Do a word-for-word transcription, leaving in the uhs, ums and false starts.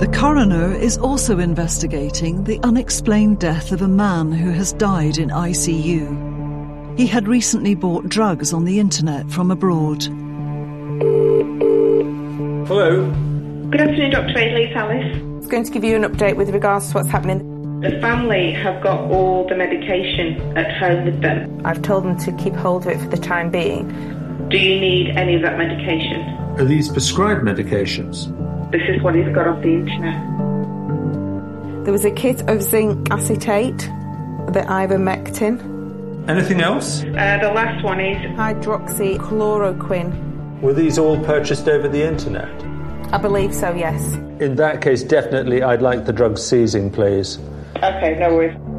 The coroner is also investigating the unexplained death of a man who has died in I C U. He had recently bought drugs on the internet from abroad. Hello. Good afternoon, Doctor Aileen, Alice. I was going to give you an update with regards to what's happening. The family have got all the medication at home with them. I've told them to keep hold of it for the time being. Do you need any of that medication? Are these prescribed medications? This is what he's got off the internet. There was a kit of zinc acetate, the ivermectin. Anything else? Uh, the last one is hydroxychloroquine. Were these all purchased over the internet? I believe so, yes. In that case, definitely I'd like the drug seizing, please. Okay, no worries.